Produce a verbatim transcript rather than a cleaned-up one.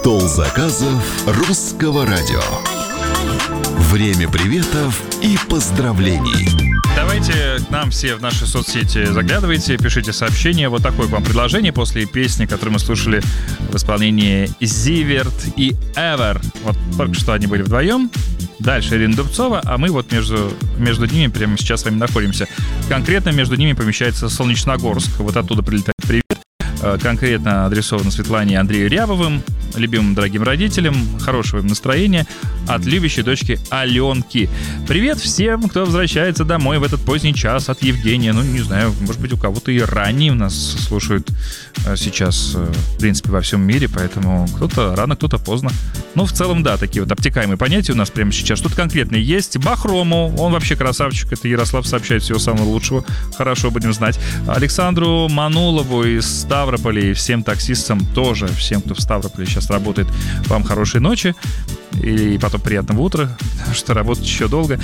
Стол заказов русского радио. Время приветов и поздравлений. Давайте к нам все в наши соцсети заглядывайте, пишите сообщения. Вот такое к вам предложение после песни, которую мы слушали в исполнении Зиверт и Эвер. Вот только что они были вдвоем. Дальше Ирина Дубцова, а мы вот между, между ними прямо сейчас с вами находимся. Конкретно между ними помещается Солнечногорск. Вот оттуда прилетает привет. Конкретно адресовано Светлане и Андрею Рябовым, любимым дорогим родителям, хорошего им настроения от любящей дочки Аленки. Привет всем, кто возвращается домой в этот поздний час от Евгения. Ну, не знаю, может быть, у кого-то и ранее у нас слушают сейчас, в принципе, во всем мире, поэтому кто-то рано, кто-то поздно. Ну, в целом, да, такие вот обтекаемые понятия у нас прямо сейчас. Что-то конкретное есть. Бахрому, он вообще красавчик, это Ярослав сообщает всего самого лучшего. Хорошо, будем знать. Александру Манулову из Ставрополя и всем таксистам тоже, всем, кто в Ставрополе сейчас работает, вам хорошей ночи и потом приятного утра, потому что работать еще долго.